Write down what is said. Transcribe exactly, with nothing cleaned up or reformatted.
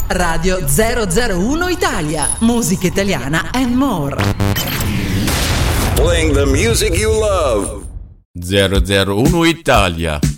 Radio zero zero uno Italia, musica italiana and more. Playing the music you love. zero zero uno Italia.